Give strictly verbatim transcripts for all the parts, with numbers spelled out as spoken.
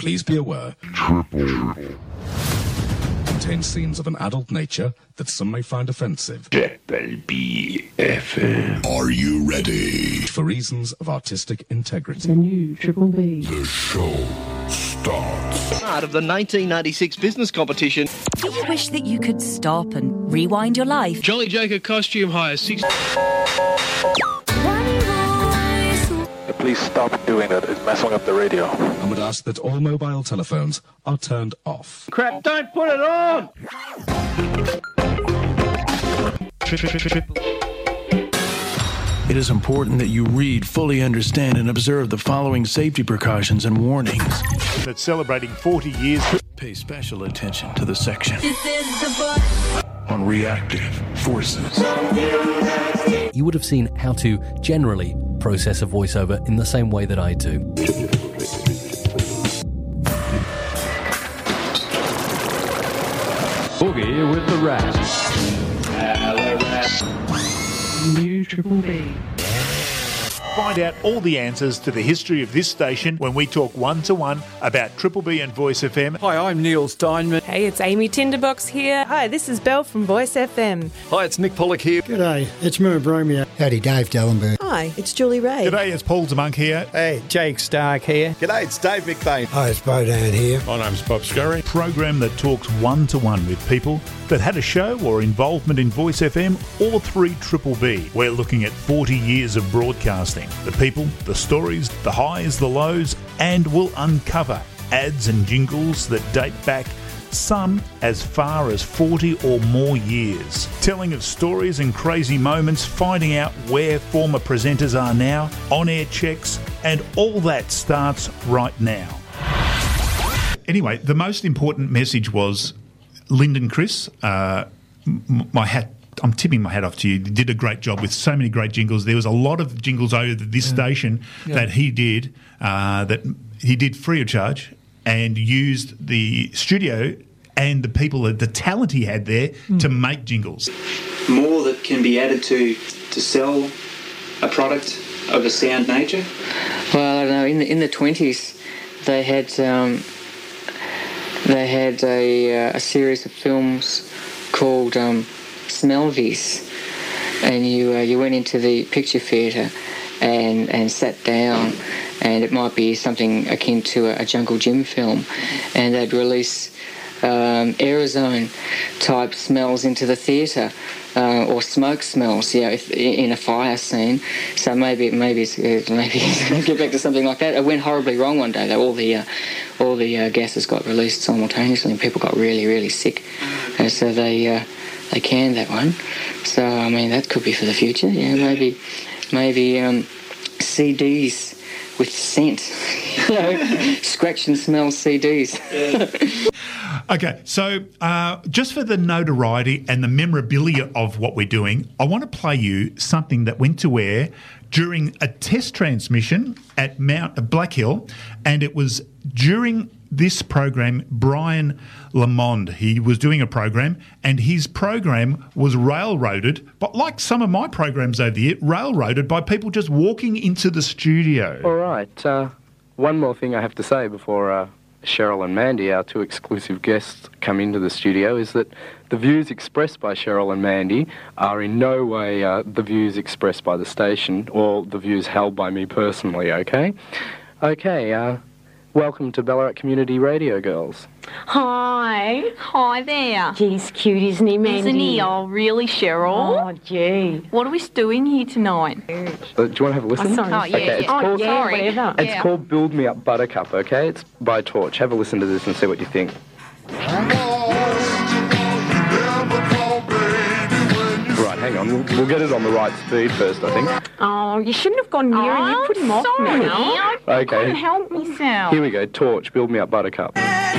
Please be aware. Triple. Contains scenes of an adult nature that some may find offensive. Triple B F M. Are you ready? For reasons of artistic integrity. The new Triple B. The show starts. Part of the nineteen ninety-six business competition. Do you wish that you could stop and rewind your life? Jolly Joker costume hire six. Please stop doing that. It's messing up the radio. I would ask that all mobile telephones are turned off. Crap, don't put it on! It is important that you read, fully understand, and observe the following safety precautions and warnings. That's celebrating forty years. Pay special attention to the section on reactive forces. You would have seen how to generally process a voiceover in the same way that I do. Boogie with the Rats. New Triple B. Find out all the answers to the history of this station when we talk one-to-one about Triple B and Voice F M. Hi, I'm Neil Steinman. Hey, it's Amy Tinderbox here. Hi, this is Belle from Voice F M. Hi, it's Nick Pollock here. G'day, it's Murray Bromeo. Howdy, Dave Dallenberg. Hi, it's Julie Ray. G'day, it's Paul Zemonk here. Hey, Jake Stark here. G'day, it's Dave McBain. Hi, it's Bodan here. My name's Bob Scurry. Program that talks one-to-one with people that had a show or involvement in Voice F M or three Triple B. We're looking at forty years of broadcasting. The people, the stories, the highs, the lows, and we'll uncover ads and jingles that date back some as far as forty or more years. Telling of stories and crazy moments, finding out where former presenters are now, on-air checks, and all that starts right now. Anyway, the most important message was Lyndon Chris, uh, m- my hat I'm tipping my hat off to you. You did a great job with so many great jingles. There was a lot of jingles over this yeah. station yeah. that he did, uh, that he did free of charge and used the studio and the people, the talent he had there mm. to make jingles. More that can be added to to sell a product of a sound nature? Well, I don't know. In the, in the twenties, they had um, they had a, uh, a series of films called Um, Smellvies, and you uh, you went into the picture theatre and and sat down, and it might be something akin to a, a Jungle Jim film, and they'd release um, aerosol type smells into the theatre, uh, or smoke smells, you know, if, in a fire scene. So maybe maybe it's, maybe get back to something like that. It went horribly wrong one day. Though all the uh, all the uh, gases got released simultaneously, and people got really really sick, and so they. Uh, They canned that one, so I mean that could be for the future. Yeah, maybe, maybe um, C Ds with scent, you know, scratch and smell C Ds. Okay, so uh, just for the notoriety and the memorabilia of what we're doing, I want to play you something that went to air during a test transmission at Mount Black Hill, and it was during this program, Brian Lamond, he was doing a program, and his program was railroaded, but like some of my programs over the year, railroaded by people just walking into the studio. All right. Uh, one more thing I have to say before uh, Cheryl and Mandy, our two exclusive guests, come into the studio is that the views expressed by Cheryl and Mandy are in no way uh, the views expressed by the station or the views held by me personally, okay? Okay, uh... welcome to Ballarat Community Radio, girls. Hi. Hi there. He's cute, isn't he, Mandy? Isn't he? Oh, really, Cheryl? Oh, gee. What are we doing here tonight? Uh, do you want to have a listen? Oh, sorry. Oh, yeah. Okay, it's oh, called, yeah, sorry. It's yeah. called Build Me Up Buttercup, okay? It's by Torch. Have a listen to this and see what you think. Right, hang on. We'll, we'll get it on the right speed first, I think. Oh, you shouldn't have gone near oh, him. You put him off sorry. now. I Okay. couldn't help myself. Here we go. Torch, Build Me Up Buttercup.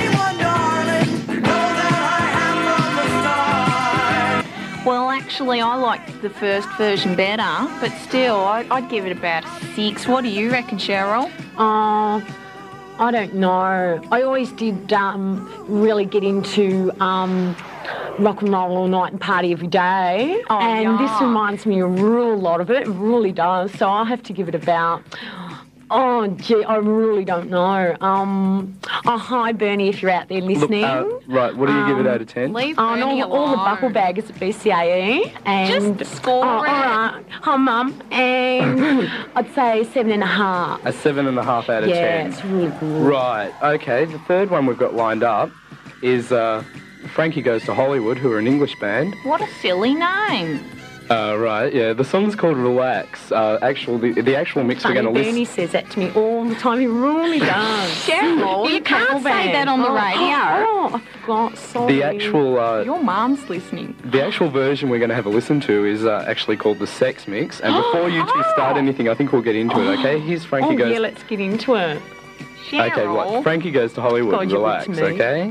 Well, actually, I liked the first version better, but still, I'd, I'd give it about a six. What do you reckon, Cheryl? Oh, I don't know. I always did um, really get into um, rock and roll all night and party every day. Oh, and yeah. this reminds me a real lot of it. It really does. So I'll have to give it about Oh, gee, I really don't know. Um, oh, hi, Bernie, if you're out there listening. Look, uh, right, what do you um, give it out of ten? Leave Oh, and Bernie all, all the alone. buckle baggers at B C A E. And, Just score oh, all it. right. Hi, Mum. And I'd say seven and a half. A seven and a half out of yeah, ten. it's really good. Right, okay. The third one we've got lined up is uh, Frankie Goes to Hollywood, who are an English band. What a silly name. Uh, right, yeah. The song's called Relax. Uh, actual, the, the actual mix we're Funny, going to listen. Bernie says that to me all the time. He really does. Cheryl, you can't say that on the oh, radio. Oh, I forgot. Sorry. The actual, uh, Your mum's listening. the actual version we're going to have a listen to is uh, actually called the Sex Mix. And before you two start anything, I think we'll get into it. Okay? Here's Frankie oh, Goes. yeah, let's get into it. Cheryl. Okay, right. Frankie Goes to Hollywood. God, you're Relax. good to me. Okay.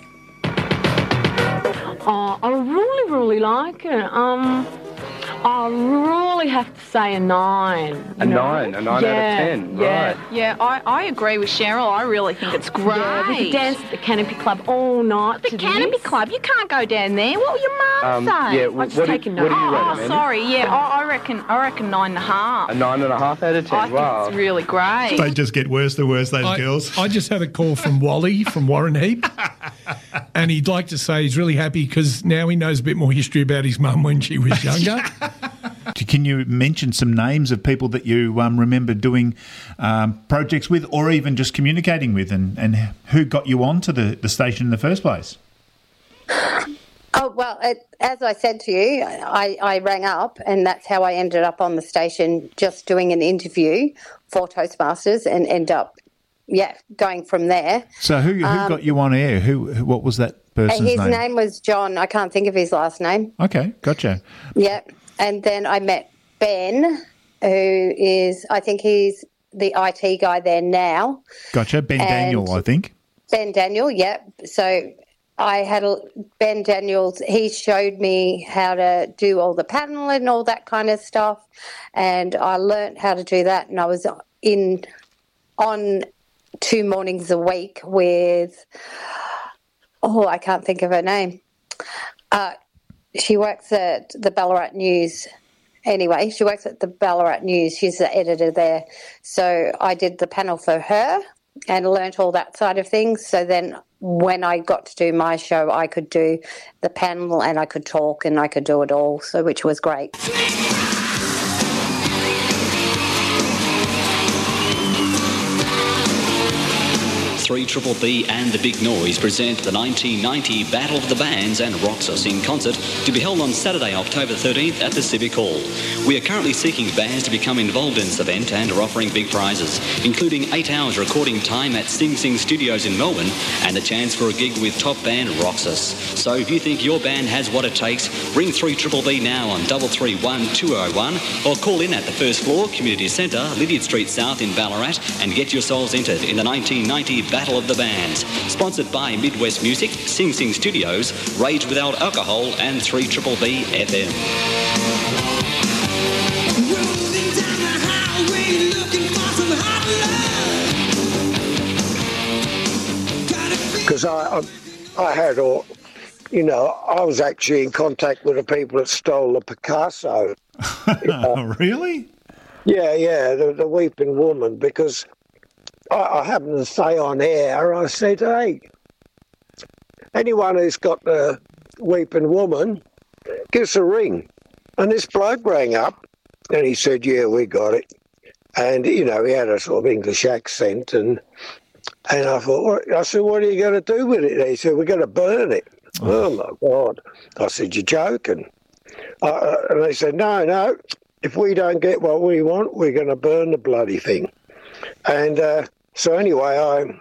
Oh, I really, really like it. Um, I really have to say a nine. A you know? nine, a nine yeah, out of ten. Yeah. Right. Yeah, I, I agree with Cheryl. I really think it's great. Yeah, we could dance at the Canopy Club all night. The to Canopy this. Club, you can't go down there. What will your mum Um, say? yeah, I what, just do, take a what do you note. Oh, recommend? sorry, yeah, I, I reckon I reckon nine and a half. A nine and a half out of ten. I think Wow. it's really great. They just get worse the worse, those I, girls. I just had a call from Wally from Warren Heap, and he'd like to say he's really happy because now he knows a bit more history about his mum when she was younger. Can you mention some names of people that you um, remember doing um, projects with or even just communicating with, and, and who got you on to the, the station in the first place? Oh, well, it, as I said to you, I, I rang up and that's how I ended up on the station, just doing an interview for Toastmasters and end up, yeah, going from there. So who, who Um, got you on air? Who, who What was that person's His name? name was John. I can't think of his last name. Okay, gotcha. Yeah. And then I met Ben, who is, I think he's the I T guy there now. Gotcha. Ben And- Daniel, I think. Ben Daniel, yep. So I had a, Ben Daniels, he showed me how to do all the panel and all that kind of stuff. And I learnt how to do that. And I was in on two mornings a week with, oh, I can't think of her name. Uh, she works at the Ballarat News. Anyway, she works at the Ballarat News. She's the editor there. So I did the panel for her and learnt all that side of things. So then when I got to do my show, I could do the panel and I could talk and I could do it all, so which was great. three Triple B and The Big Noise present the nineteen ninety Battle of the Bands and Roxas in concert, to be held on Saturday, October thirteenth at the Civic Hall. We are currently seeking bands to become involved in this event and are offering big prizes, including eight hours recording time at Sing Sing Studios in Melbourne and the chance for a gig with top band Roxas. So if you think your band has what it takes, ring three Triple B now on double three one two oh one or call in at the first floor, Community Centre, Lydiard Street South in Ballarat, and get yourselves entered in the nineteen ninety Battle of the Bands. Sponsored by Midwest Music, Sing Sing Studios, Rage Without Alcohol and three Triple B F M. Because I, I, I had all, you know, I was actually in contact with the people that stole the Picasso. Oh, really? Yeah, yeah, the, the Weeping Woman, because I, I happened to say on air, I said, hey, anyone who's got the Weeping Woman, give us a ring. And this bloke rang up and he said, yeah, we got it. And, you know, he had a sort of English accent and and I thought, what? I said, what are you going to do with it? He said, we're going to burn it. Oh, oh my God. I said, you're joking. Uh, and they said, no, no, if we don't get what we want, we're going to burn the bloody thing. And uh, so anyway, I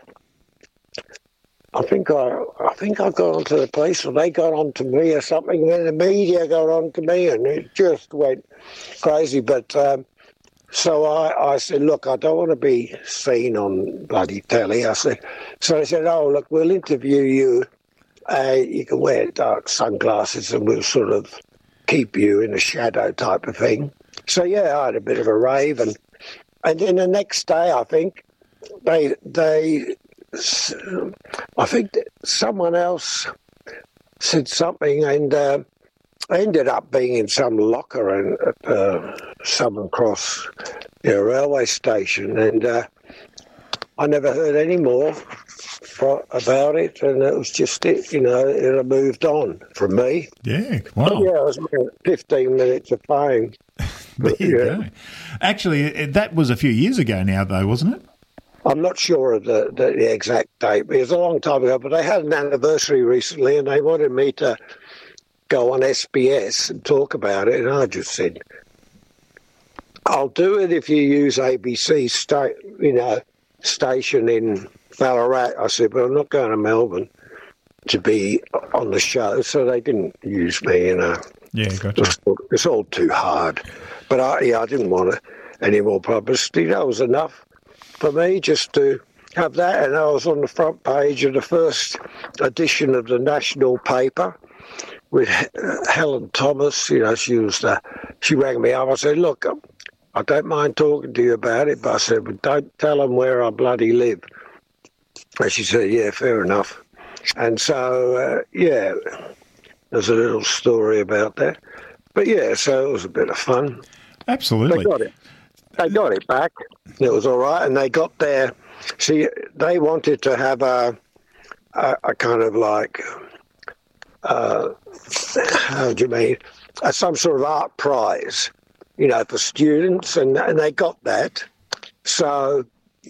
I think I I think I got onto the police, or they got onto me or something. Then the media got onto me, and it just went crazy. But um, so I, I said, look, I don't want to be seen on bloody telly. I said, so they said, oh, look, we'll interview you. Uh, you can wear dark sunglasses, and we'll sort of keep you in the shadow type of thing. So yeah, I had a bit of a rave, and and then the next day, I think they they. I think that someone else said something, and uh, I ended up being in some locker in, at uh, Southern Cross you know, railway station, and uh, I never heard any more for, about it, and it was just it, you know, it had moved on from me. Yeah, wow. But yeah, it was about fifteen minutes of fame. There you yeah. go. Actually, it, that was a few years ago now, though, wasn't it? I'm not sure of the, the, the exact date, but it was a long time ago, but they had an anniversary recently, and they wanted me to go on S B S and talk about it, and I just said, I'll do it if you use A B C sta- you know, station in Ballarat. I said, but I'm not going to Melbourne to be on the show, so they didn't use me, you know. Yeah, gotcha. It's all, it's all too hard. But I, yeah, I didn't want to, any more publicity. That was enough for me just to have that, and I was on the front page of the first edition of the national paper with Helen Thomas. You know, she was the, she rang me up. I said, look, I don't mind talking to you about it, but I said, but don't tell them where I bloody live. And she said, yeah, fair enough. And so, uh, yeah, there's a little story about that. But yeah, so it was a bit of fun. Absolutely. They got it. They got it back. It was all right. And they got there. See, they wanted to have a, a, a kind of like, uh, how do you mean, uh, some sort of art prize, you know, for students, and, and they got that. So,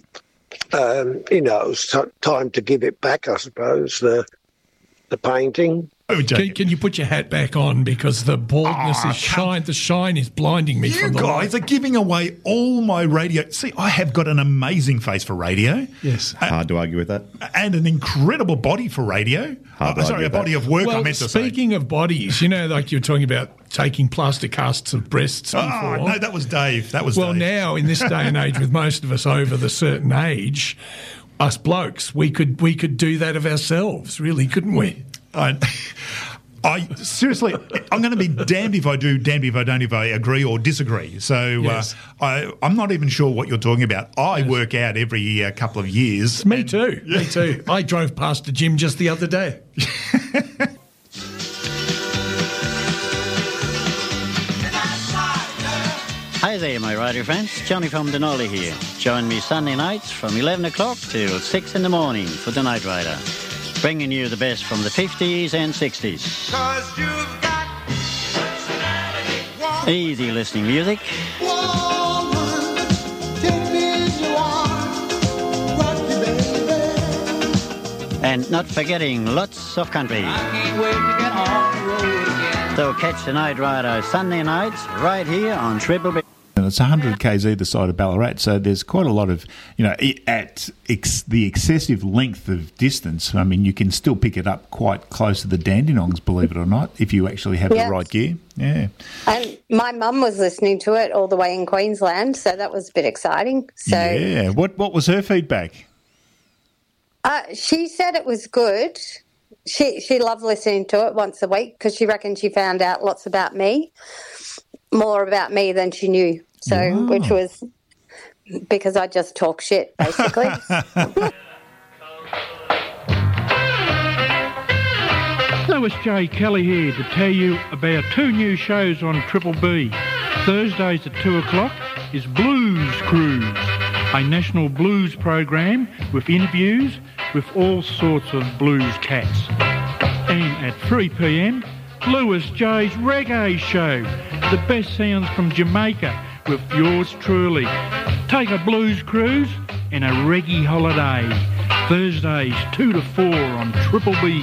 um, you know, it was t- time to give it back, I suppose, the the painting. Can, can you put your hat back on, because the baldness Oh, is shine. The shine is blinding me You from the guys light. are giving away all my radio. See, I have got an amazing face for radio. Yes. Hard to argue with that. And an incredible body for radio. Hard to Oh, sorry, argue a with body that. of work, Well, I meant to say. speaking of bodies, you know, like you were talking about taking plaster casts of breasts Oh, before. no, that was Dave. That was well, Dave. now in this day and age, with most of us over the certain age, us blokes, we could we could do that of ourselves, really, couldn't we? I, I seriously, I'm going to be damned if I do, damned if I don't, if I agree or disagree. So Yes. uh, I, I'm not even sure what you're talking about. I work out every uh, couple of years. Me too. Me too. I drove past the gym just the other day. Hi there, my radio friends. Johnny from Denali here. Join me Sunday nights from eleven o'clock till six in the morning for The Night Rider, bringing you the best from the fifties and sixties. Easy listening music. And not forgetting lots of country. So catch The Night Rider Sunday nights right here on Triple B. And it's one hundred kays either side of Ballarat, so there's quite a lot of, you know, i- at ex- the excessive length of distance, I mean, you can still pick it up quite close to the Dandenongs, believe it or not, if you actually have Yeah. the right gear. Yeah. And my mum was listening to it all the way in Queensland, so that was a bit exciting. So yeah. What, what was her feedback? uh, she said it was good. She she loved listening to it once a week because she reckoned she found out lots about me, more about me than she knew. So, Wow. which was because I just talk shit, basically. Lewis J. Kelly here to tell you about two new shows on Triple B. Thursdays at two o'clock is Blues Cruise, a national blues program with interviews with all sorts of blues cats. And at three p.m, Lewis J's Reggae Show, the best sounds from Jamaica with yours truly. Take a blues cruise and a reggae holiday. Thursdays two to four on Triple B.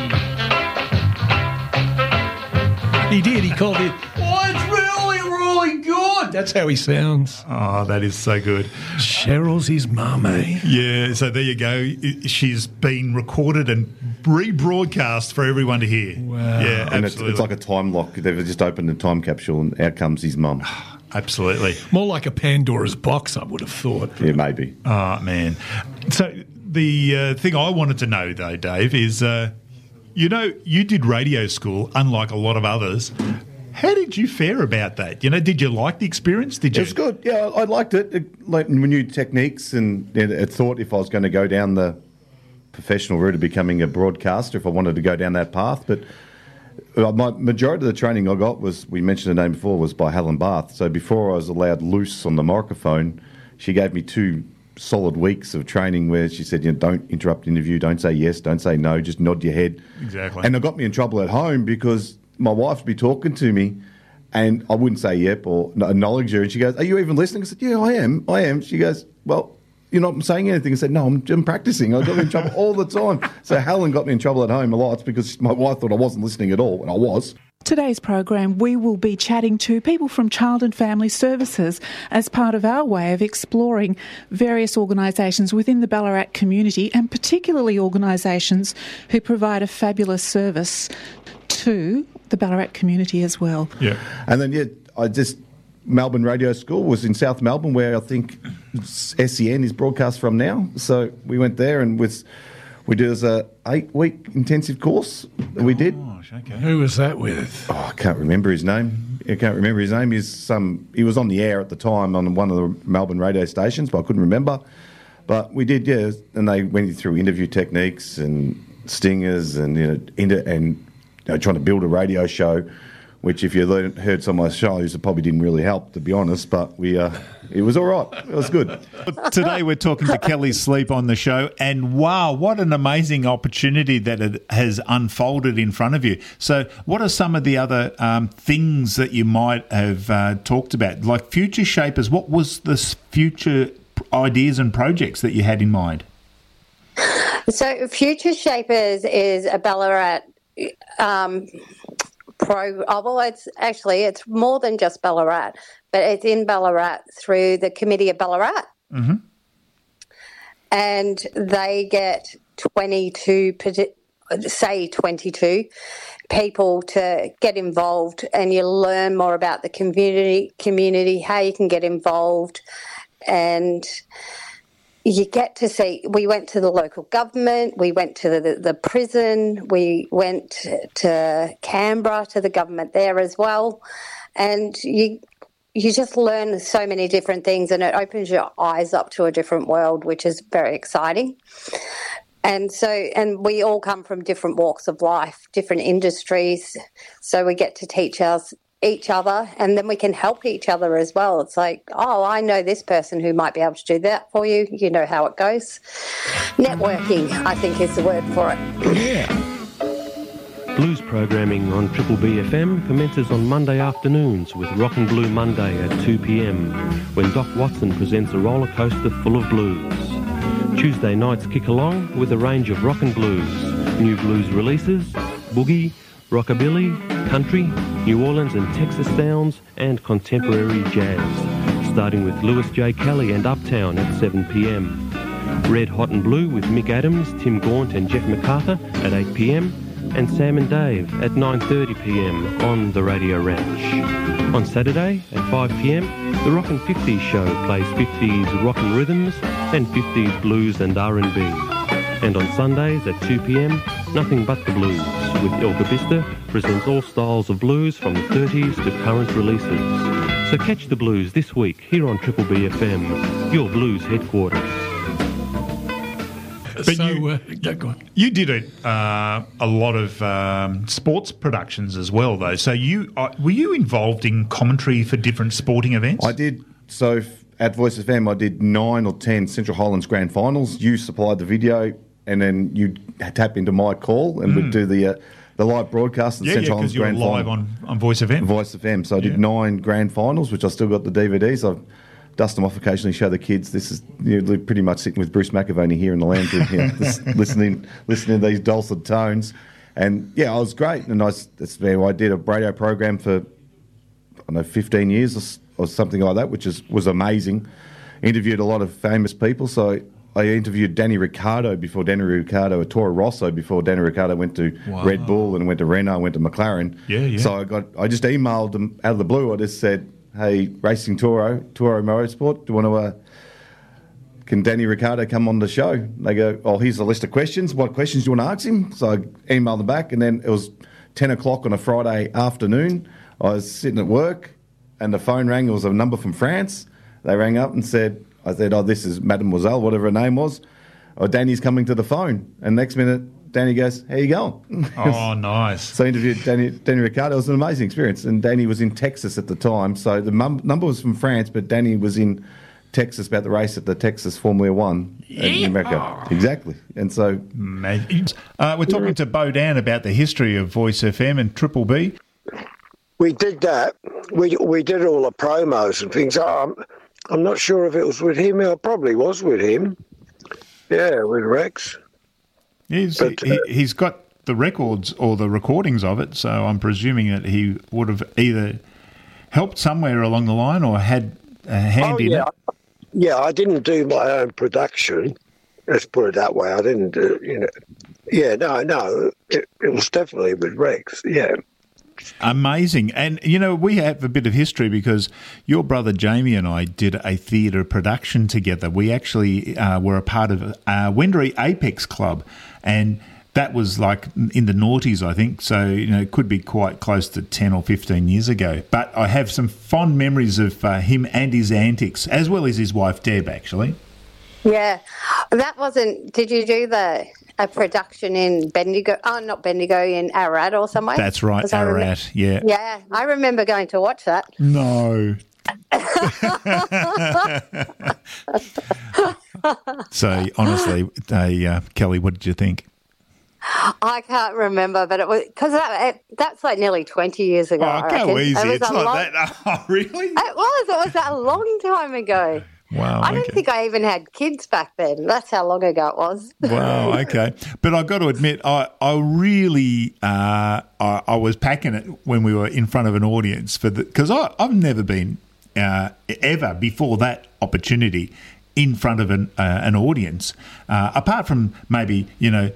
He did. He called it, oh, it's really, really good. That's how he sounds. Oh, that is so good. Cheryl's his mum, eh? Yeah, so there you go. I- She's been recorded and rebroadcast for everyone to hear. Wow. Yeah, And it's, absolutely. it's like a time lock. They've just opened a time capsule and out comes his mum. Absolutely. More like a Pandora's box, I would have thought. Yeah, maybe. Oh, man. So the uh, thing I wanted to know, though, Dave, is, uh, you know, you did radio school, unlike a lot of others. How did you fare about that? You know, did you like the experience? Did you? It was good. Yeah, I I liked it. it like, we knew techniques, and I thought if I was going to go down the professional route of becoming a broadcaster, if I wanted to go down that path. But Uh, My majority of the training I got was, we mentioned the name before, was by Helen Barth. So before I was allowed loose on the microphone, she gave me two solid weeks of training where she said, you know, don't interrupt the interview, don't say yes, don't say no, just nod your head. Exactly. And it got me in trouble at home because my wife would be talking to me and I wouldn't say yep or acknowledge her. And she goes, are you even listening? I said, yeah, I am. I am. She goes, well, you're not saying anything. I said, no, I'm, I'm practicing. I got me in trouble all the time. So Helen got me in trouble at home a lot because my wife thought I wasn't listening at all, and I was. Today's program, we will be chatting to people from Child and Family Services as part of our way of exploring various organisations within the Ballarat community, and particularly organisations who provide a fabulous service to the Ballarat community as well. Yeah. And then, yeah, I just... Melbourne Radio School was in South Melbourne, where I think S E N is broadcast from now. So we went there and was, we did a eight-week intensive course that we did. Gosh, okay. Who was that with? Oh, I can't remember his name. I can't remember his name. He's some. He was on the air at the time on one of the Melbourne radio stations, but I couldn't remember. But we did, yeah, and they went through interview techniques and stingers and, you know, inter- and you know, trying to build a radio show, which if you learned, heard some of my shows, it probably didn't really help, to be honest, but we, uh, it was all right. It was good. Today we're talking to Kelly Sleep on the show, and wow, what an amazing opportunity that it has unfolded in front of you. So what are some of the other um, things that you might have uh, talked about? Like Future Shapers, what was the future ideas and projects that you had in mind? So Future Shapers is a Ballarat... Um, Pro, oh, well, it's actually, it's more than just Ballarat, but it's in Ballarat through the Committee of Ballarat. Mm-hmm. And they get twenty-two, say twenty-two people to get involved, and you learn more about the community, community, how you can get involved, and you get to see, we went to the local government, we went to the, the prison, we went to Canberra, to the government there as well, and you you just learn so many different things, and it opens your eyes up to a different world, which is very exciting. And so, and we all come from different walks of life, different industries, so we get to teach us each other, and then we can help each other as well. It's like, oh, I know this person who might be able to do that for you. You know how it goes. Networking, I think, is the word for it. Yeah. Blues programming on Triple B F M commences on Monday afternoons with Rock and Blue Monday at two p.m, when Doc Watson presents a roller coaster full of blues. Tuesday nights kick along with a range of rock and blues, new blues releases, boogie, rockabilly, country, New Orleans and Texas sounds, and contemporary jazz, starting with Lewis J. Kelly and Uptown at seven p.m. Red Hot and Blue with Mick Adams, Tim Gaunt and Jeff MacArthur at eight p.m, and Sam and Dave at nine thirty p.m. on the Radio Ranch. On Saturday at five p.m, the Rockin' fifties show plays fifties rockin' rhythms and fifties blues and R and B. And on Sundays at two p.m, Nothing But the Blues, with Elga Bista presents all styles of blues from the thirties to current releases. So catch the blues this week here on Triple B F M, your blues headquarters. But so, you, uh, yeah, go on. you did a, uh, a lot of um, sports productions as well, though. So you uh, were you involved in commentary for different sporting events? I did. So at Voice F M, I did nine or ten Central Highlands Grand Finals. You supplied the video, and then you'd tap into my call and Mm. we'd do the uh, the live broadcast of the yeah, Central yeah, Highlands because you were Grand live Final. on, on Voice F M. Voice F M. So I did Yeah. nine Grand Finals, which I still got the D V Ds. I dust them off occasionally, show the kids. This is you know, pretty much sitting with Bruce McAvaney here in the lounge room here, just listening listening to these dulcet tones. And yeah, I was great. And I, that's where I did a radio program for, I don't know, fifteen years or, s- or something like that, which is, was amazing. Interviewed a lot of famous people. So I interviewed Danny Ricciardo before Danny Ricciardo, Toro Rosso before Danny Ricciardo went to Wow. Red Bull and went to Renault, went to McLaren. Yeah, yeah. So I got, I just emailed them out of the blue. I just said, "Hey, Racing Toro, Toro Motorsport, do you want to? Uh, can Danny Ricciardo come on the show?" They go, "Oh, here's a list of questions. What questions do you want to ask him?" So I emailed them back, and then it was ten o'clock on a Friday afternoon. I was sitting at work, and the phone rang. It was a number from France. They rang up and said, "I said, oh, this is Mademoiselle, whatever her name was. Oh, Danny's coming to the phone." And next minute, Danny goes, how you going? Oh, nice. So I interviewed Danny, Danny Ricciardo. It was an amazing experience. And Danny was in Texas at the time. So the mum, number was from France, but Danny was in Texas about the race at the Texas Formula One in America. Oh. Exactly. And so... Uh, we're talking to Bo Dan about the history of Voice F M and Triple B. We did that. We we did all the promos and things. I'm, I'm not sure if it was with him. It probably was with him. Yeah, with Rex. He's, But, he, uh, he's got the records or the recordings of it, so I'm presuming that he would have either helped somewhere along the line or had a hand oh, in yeah. it. Yeah, I didn't do my own production. Let's put it that way. I didn't do, you know. Yeah, no, no. It, it was definitely with Rex, yeah. Amazing. And, you know, we have a bit of history because your brother Jamie and I did a theatre production together. We actually uh, were a part of uh, Wendouree Apex Club, and that was like in the noughties, I think. So, you know, it could be quite close to ten or fifteen years ago. But I have some fond memories of uh, him and his antics, as well as his wife Deb, actually. Yeah, that wasn't. Did you do the a production in Bendigo? Oh, not Bendigo, in Ararat or somewhere. That's right, 'Cause I Ararat. Yeah. Yeah, I remember going to watch that. No. So honestly, uh, uh, Kelly, what did you think? I can't remember, but it was because that, it, that's like nearly twenty years ago. Oh, I go reckon. easy. It was It's a not long, that. Oh, really? It was. It was a long time ago. Wow. I don't okay. think I even had kids back then. That's how long ago it was. Wow, okay. But I've got to admit, I, I really, uh, I, I was packing it when we were in front of an audience for the, because I've never been uh, ever before that opportunity in front of an, uh, an audience, uh, apart from maybe, you know,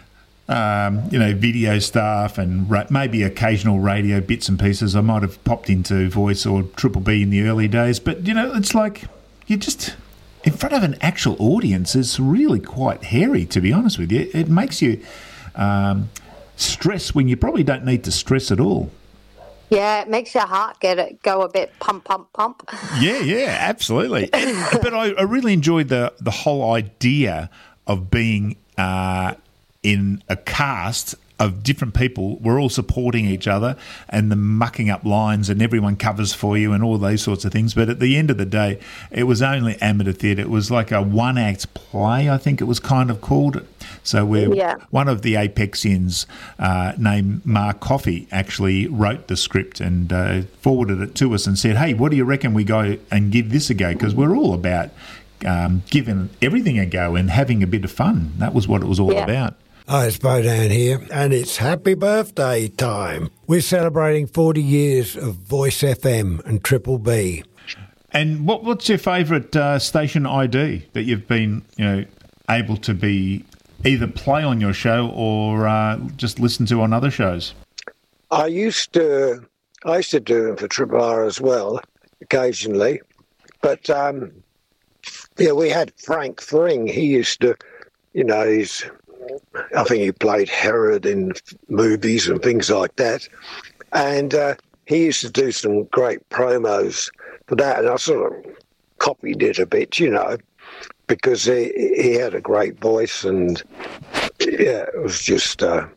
Um, you know, video stuff and ra- maybe occasional radio bits and pieces. I might have popped into Voice or Triple B in the early days, but, you know, it's like you just in front of an actual audience is really quite hairy, to be honest with you. It makes you um, stress when you probably don't need to stress at all. Yeah, it makes your heart get it go a bit pump, pump, pump. Yeah, yeah, absolutely. And, but I, I really enjoyed the the whole idea of being uh, in a cast of different people. We're all supporting each other and the mucking up lines and everyone covers for you and all those sorts of things. But at the end of the day, it was only amateur theatre. It was like a one-act play, I think it was kind of called. So we're, yeah. one of the Apexians uh, named Mark Coffey actually wrote the script and uh, forwarded it to us and said, hey, what do you reckon we go and give this a go? Because we're all about um, giving everything a go and having a bit of fun. That was what it was all yeah. about. Hi, it's Bodan here, and it's happy birthday time. We're celebrating forty years of Voice F M and Triple B. And what, what's your favourite uh, station I D that you've been, you know, able to be either play on your show or uh, just listen to on other shows? I used to, I used to do them for Triple R as well, occasionally. But um, yeah, we had Frank Thring. He used to, you know, he's. I think he played Herod in movies and things like that. And uh, he used to do some great promos for that. And I sort of copied it a bit, you know, because he, he had a great voice. And, yeah, it was just uh,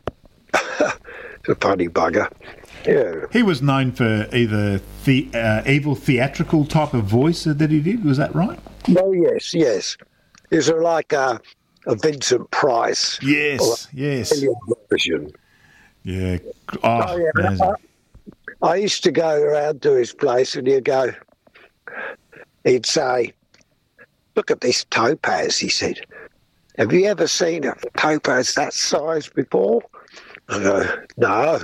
a funny bugger. Yeah. He was known for either the uh, evil theatrical type of voice that he did. Was that right? Oh, yes, yes. It was like a... a Vincent Price. Yes, yes. Version. Yeah. Oh, oh yeah. amazing. I, I used to go around to his place and he'd go, he'd say, look at this topaz, he said. Have you ever seen a topaz that size before? I go, no.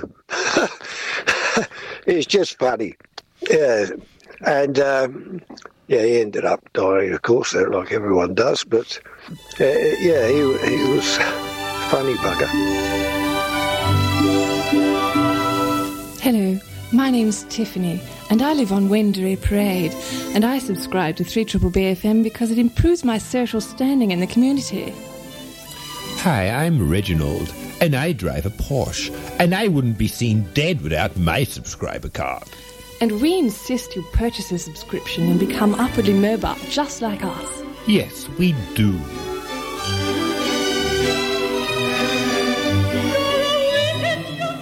It's just funny. Yeah. And, um, yeah, he ended up dying, of course, like everyone does. But, uh, yeah, he, he was a funny bugger. Hello, my name's Tiffany, and I live on Wendouree Parade, and I subscribe to three Triple B F M because it improves my social standing in the community. Hi, I'm Reginald, and I drive a Porsche, and I wouldn't be seen dead without my subscriber card. And we insist you purchase a subscription and become upwardly mobile, just like us. Yes, we do.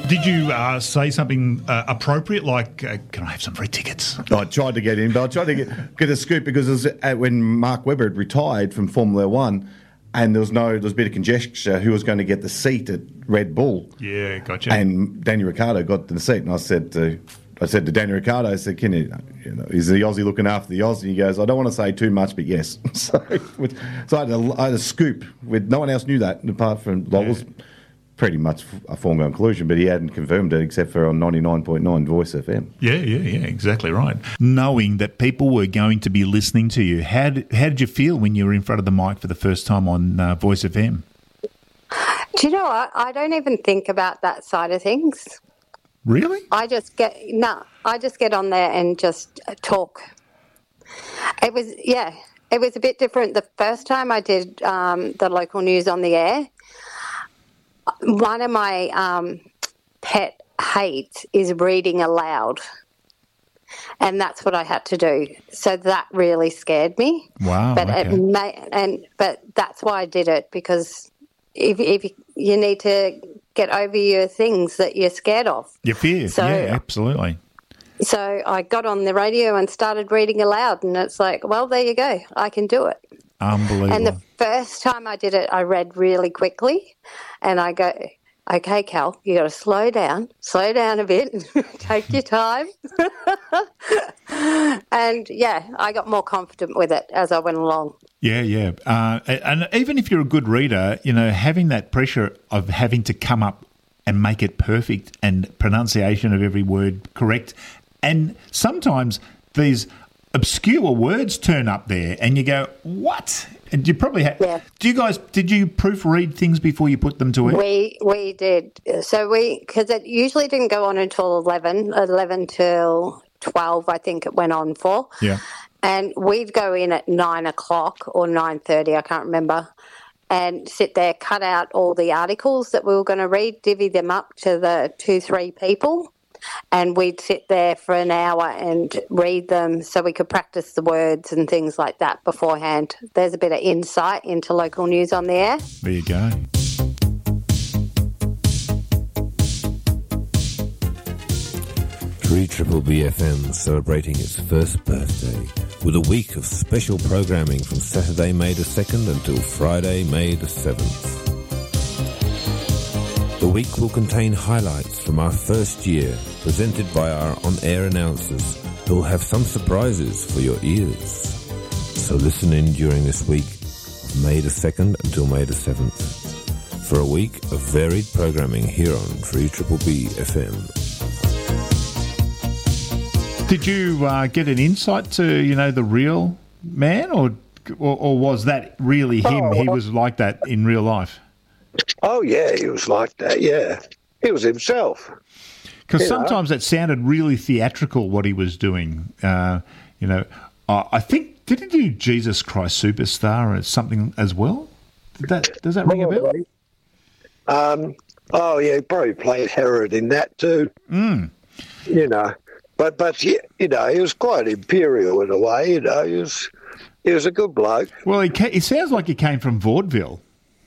Did you uh, say something uh, appropriate, like, uh, can I have some free tickets? I tried to get in, but I tried to get, get a scoop because it was uh, when Mark Webber had retired from Formula One, and there was no, there was a bit of conjecture who was going to get the seat at Red Bull. Yeah, gotcha. And Daniel Ricciardo got the seat, and I said to, I said to Daniel Ricciardo, I said, "Can you, you know, is the Aussie looking after the Aussie?" He goes, "I don't want to say too much, but yes." so, with, so I, had a, I had a scoop with no one else knew that apart from Lowell's. Yeah. Pretty much a foregone conclusion, but he hadn't confirmed it except for on ninety-nine point nine Voice F M. Yeah, yeah, yeah, exactly right. Knowing that people were going to be listening to you, how did, how did you feel when you were in front of the mic for the first time on uh, Voice F M? Do you know what? I don't even think about that side of things. Really? I just get, no, I just get on there and just talk. It was, yeah, it was a bit different the first time I did um, the local news on the air. One of my um, pet hates is reading aloud, and that's what I had to do. So that really scared me. Wow! But okay. it may, and but that's why I did it, because if if you need to get over your things that you're scared of, your fear. So, yeah, absolutely. So I got on the radio and started reading aloud, and it's like, well, there you go, I can do it. Unbelievable. And the first time I did it, I read really quickly, and I go, okay, Cal, you got to slow down, slow down a bit, take your time. And, yeah, I got more confident with it as I went along. Yeah, yeah. Uh, and even if you're a good reader, you know, having that pressure of having to come up and make it perfect and pronunciation of every word correct, and sometimes these obscure words turn up there and you go, what? And you probably have, yeah. do you guys, did you proofread things before you put them to air? We we did. So we, because it usually didn't go on until eleven, eleven till twelve, I think it went on for. Yeah. And we'd go in at nine o'clock or nine thirty, I can't remember, and sit there, cut out all the articles that we were going to read, divvy them up to the two, three people. And we'd sit there for an hour and read them so we could practice the words and things like that beforehand. There's a bit of insight into local news on the air. There you go. three Triple B F M celebrating its first birthday with a week of special programming from Saturday, May the second until Friday, May the seventh. The week will contain highlights from our first year, presented by our on-air announcers, who will have some surprises for your ears. So listen in during this week of May the second until May the seventh for a week of varied programming here on three Triple B F M. Did you uh, get an insight to, you know, the real man, or or, or was that really him? Oh, he was like that in real life? Oh, yeah, he was like that, yeah. He was himself. Because sometimes know. That sounded really theatrical, what he was doing. Uh, you know, uh, I think, did he do Jesus Christ Superstar or something as well? Did that, does that ring a bell? Um, oh, yeah, he probably played Herod in that too. Mm. You know, but, but you know, he was quite imperial in a way, you know. He was, he was a good bloke. Well, he, ca- he sounds like he came from vaudeville.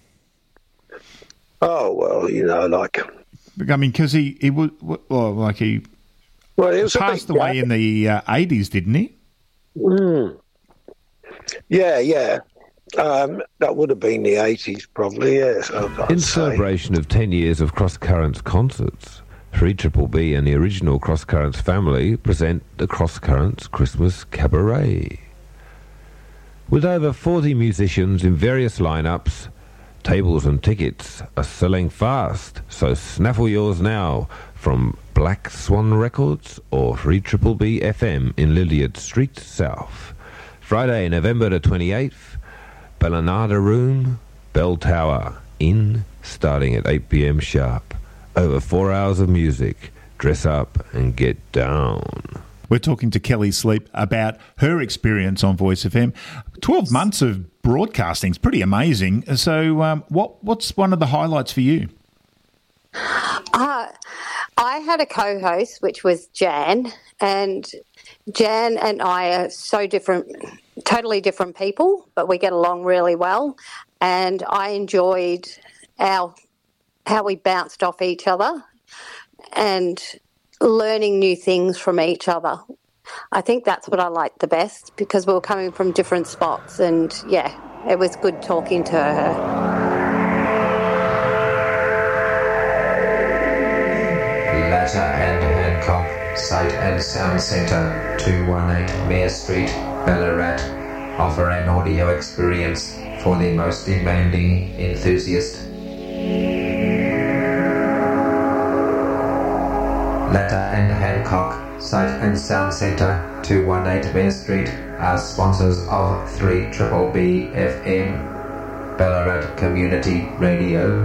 Oh, well, you know, like... I mean, because he, he was, well, like he, well, he was passed away guy. in the uh, eighties, didn't he? Mm. Yeah, yeah. Um, that would have been the eighties, probably, yes. In say. celebration of ten years of Cross Currents concerts, three Triple B and the original Cross Currents family present the Cross Currents Christmas Cabaret. With over forty musicians in various lineups, tables and tickets are selling fast, so snaffle yours now from Black Swan Records or three Triple B F M in Lilliard Street South. Friday, November the twenty-eighth, Bellanada Room, Bell Tower, in, starting at eight p.m. sharp. Over four hours of music. Dress up and get down. We're talking to Kelly Sleep about her experience on Voice F M. twelve months of broadcasting is pretty amazing. So um, what what's one of the highlights for you? Uh, I had a co-host, which was Jan, and Jan and I are so different, totally different people, but we get along really well. And I enjoyed our how we bounced off each other. and learning new things from each other. I think that's what I liked the best, because we were coming from different spots, and yeah, it was good talking to her. Latta and Hancock Sight and Sound Centre, two one eight Mayor Street, Ballarat, offer an audio experience for the most demanding enthusiast. Latta and Hancock Sight and Sound Centre, two one eight Mayor Street, are sponsors of three B B F M, Ballarat Community Radio.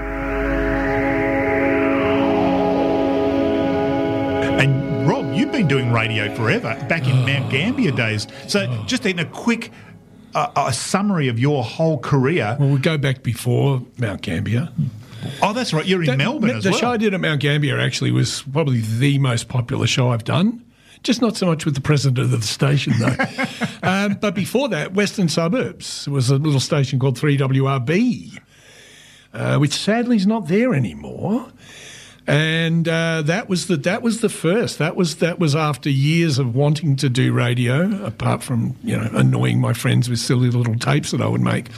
And Rob, you've been doing radio forever, back in Mount Gambier days. So just in a quick uh, a summary of your whole career. Well, we go back before Mount Gambier. Oh, that's right. You're in that, Melbourne as the well. The show I did at Mount Gambier actually was probably the most popular show I've done. Just not so much with the president of the station, though. um, but before that, Western Suburbs was a little station called three W R B, uh, which sadly is not there anymore. And uh, that was the that was the first. That was that was after years of wanting to do radio, apart from, you know, annoying my friends with silly little tapes that I would make.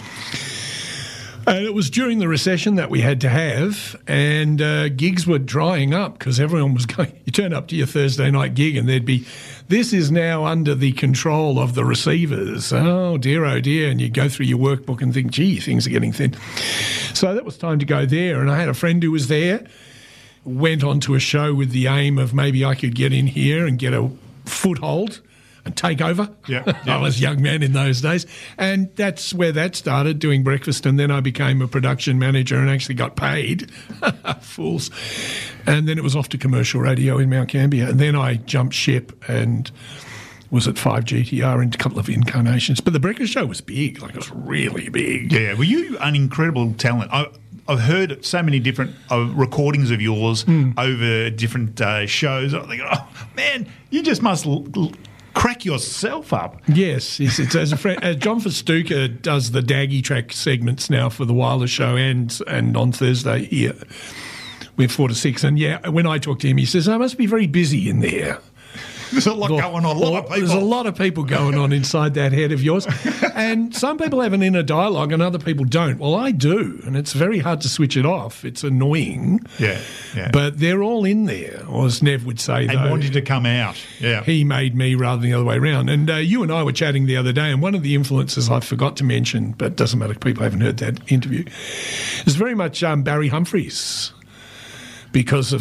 And it was during the recession that we had to have, and uh, gigs were drying up because everyone was going. You turn up to your Thursday night gig, and there'd be, this is now under the control of the receivers. Oh dear, oh dear, and you go through your workbook and think, gee, things are getting thin. So that was time to go there, and I had a friend who was there. Went on to a show with the aim of maybe I could get in here and get a foothold and take over. Yeah, yeah. I was a young man in those days. And that's where that started, doing breakfast. And then I became a production manager and actually got paid. Fools. And then it was off to commercial radio in Mount Gambier. And then I jumped ship and was at five G T R in a couple of incarnations. But the breakfast show was big. Like, it was really big. Yeah, well, you an incredible talent. I, I've heard so many different uh, recordings of yours mm. over different uh, shows. I think, oh, man, you just must l- l- crack yourself up. Yes, yes. It's as a friend, uh, John Festuca does the Daggy Track segments now for the Wireless Show and and on Thursday here with four to six. And yeah, when I talk to him, he says, I must be very busy in there. There's a lot well, going on, a lot well, of people. There's a lot of people going on inside that head of yours. And some people have an inner dialogue and other people don't. Well, I do, and it's very hard to switch it off. It's annoying. Yeah, yeah. But they're all in there, or as Nev would say, and though. wanting to come out. Yeah. He made me rather than the other way around. And uh, you and I were chatting the other day, and one of the influences I forgot to mention, but it doesn't matter if people haven't heard that interview, is very much um, Barry Humphries, because of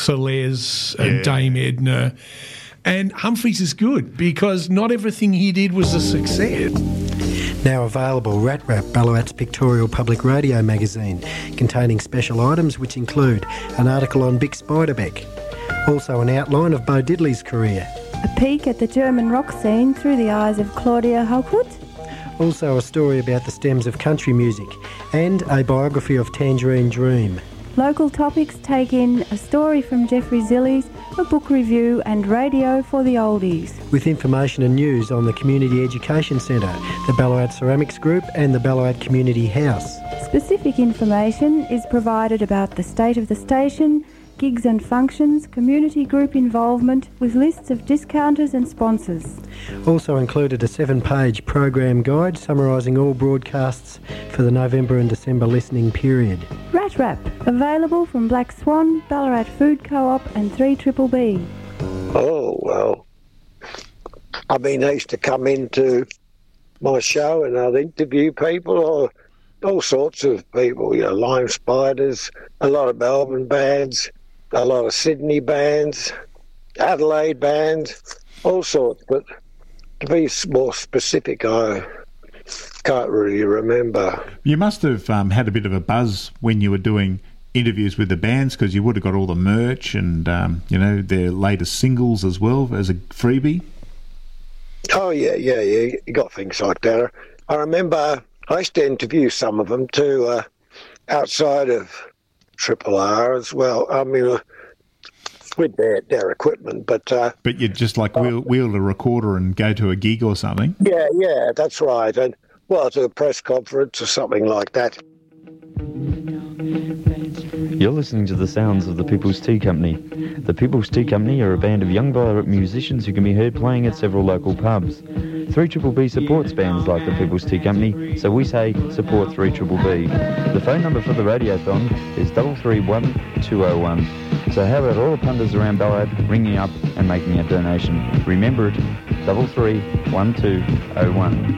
Celez and yeah. Dame Edna. And Humphries is good because not everything he did was a success. Now available, Rat Rap, Ballarat's pictorial public radio magazine, containing special items which include an article on Bic Spiderbeck, also an outline of Bo Diddley's career, a peek at the German rock scene through the eyes of Claudia Hogwood, also a story about the stems of country music, and a biography of Tangerine Dream. Local topics take in a story from Jeffrey Zillies, a book review and radio for the oldies. With information and news on the Community Education Centre, the Ballarat Ceramics Group and the Ballarat Community House. Specific information is provided about the state of the station, gigs and functions, community group involvement, with lists of discounters and sponsors. Also included a seven-page program guide summarising all broadcasts for the November and December listening period. Rat Rap, available from Black Swan, Ballarat Food Co-op and three B B B. Oh, well, I mean, I used to come into my show and I'd interview people, or all sorts of people, you know, Lime Spiders, a lot of Melbourne bands, a lot of Sydney bands, Adelaide bands, all sorts. But to be more specific, I can't really remember. You must have um, had a bit of a buzz when you were doing interviews with the bands, because you would have got all the merch and, um, you know, their latest singles as well as a freebie. Oh, yeah, yeah, yeah. You got things like that. I remember I used to interview some of them too, uh, outside of Triple R as well. I mean, uh, with their, their equipment, but... Uh, but you'd just like wheel, wheel a recorder and go to a gig or something? Yeah, yeah, that's right. And, well, to a press conference or something like that. You're listening to the sounds of the People's Tea Company. The People's Tea Company are a band of young Ballarat musicians who can be heard playing at several local pubs. three B B supports bands like the People's Tea Company, so we say support three B B. The phone number for the radiothon is three three one two oh one. So how about all the punters around Ballarat ringing up and making a donation? Remember it, three three one two oh one.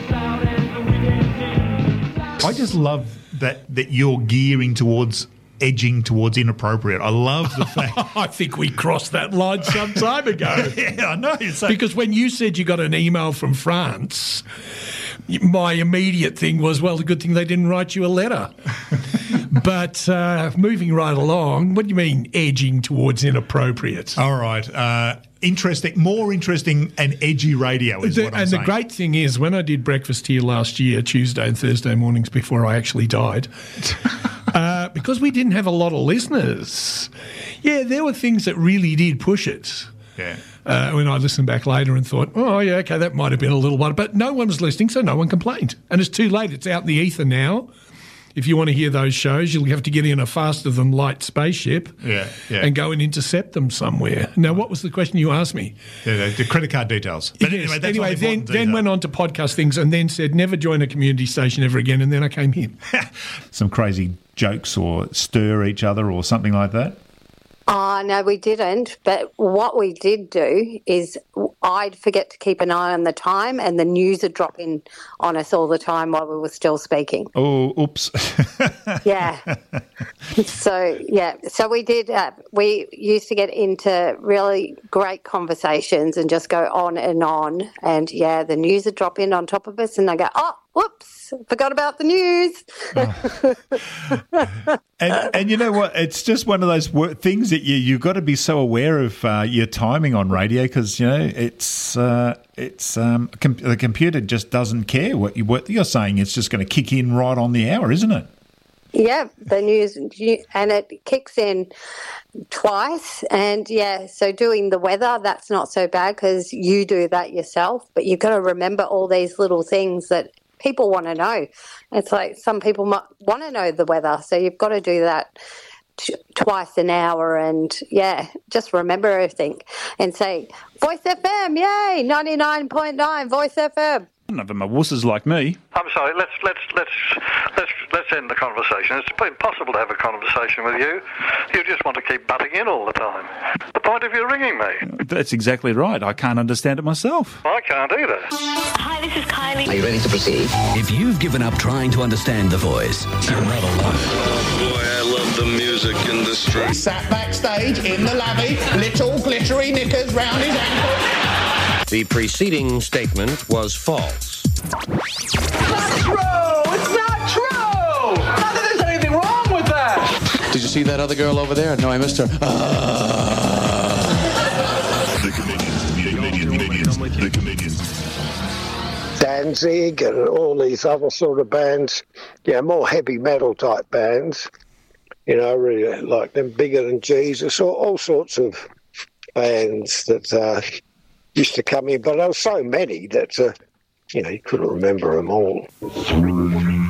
I just love that that you're gearing towards edging towards inappropriate. I love the fact. I think we crossed that line some time ago. Yeah, I know. So- because when you said you got an email from France, my immediate thing was, well, the good thing they didn't write you a letter. But uh, moving right along, what do you mean edging towards inappropriate? All right. Uh, interesting, more interesting and edgy radio is the, what I'm and saying. the great thing is, when I did breakfast here last year, Tuesday and Thursday mornings before I actually died, uh, because we didn't have a lot of listeners, yeah, there were things that really did push it. Yeah. Uh, when I listened back later and thought, oh, yeah, okay, that might have been a little while. But no one was listening, so no one complained. And it's too late. It's out in the ether now. If you want to hear those shows, you'll have to get in a faster-than-light spaceship Yeah, yeah. and go and intercept them somewhere. Now, what was the question you asked me? The, the credit card details. But Yes, anyway, that's anyway not the then, important then detail. went on to podcast things and then said, never join a community station ever again, and then I came here. Some crazy jokes or stir each other or something like that? Oh, no, we didn't. But what we did do is I'd forget to keep an eye on the time, and the news would drop in on us all the time while we were still speaking. Oh, oops. Yeah. So, yeah. So we did, uh, we used to get into really great conversations and just go on and on. And, yeah, the news would drop in on top of us, and I go, oh, whoops, forgot about the news. And, and you know what? It's just one of those wor- things that you you've got to be so aware of uh, your timing on radio because you know it's uh, it's um, com- the computer just doesn't care what you what you're saying. It's just going to kick in right on the hour, isn't it? Yeah, the news, and it kicks in twice. And, yeah, so doing the weather, that's not so bad because you do that yourself. But you've got to remember all these little things that people want to know. It's like some people might want to know the weather, so you've got to do that t- twice an hour and, yeah, just remember everything and say, Voice F M, yay, ninety-nine point nine, Voice F M. None of them are wusses like me. I'm sorry. Let's let's let's let's let's end the conversation. It's impossible to have a conversation with you. You just want to keep butting in all the time. The point of you ringing me. That's exactly right. I can't understand it myself. I can't either. Hi, this is Kylie. Are you ready to proceed? If you've given up trying to understand the voice, you're not alone. Boy, I love the music industry. Sat backstage in the lavvy, little glittery knickers round his ankle. The preceding statement was false. It's not true! It's not true! Not that there's anything wrong with that! Did you see that other girl over there? No, I missed her. Uh... The comedians, the comedians, the comedians. Danzig and all these other sort of bands, yeah, more heavy metal type bands, you know, really like them, Bigger Than Jesus, all, all sorts of bands that uh, used to come in, but there were so many that, uh, you know, you couldn't remember them all. Three.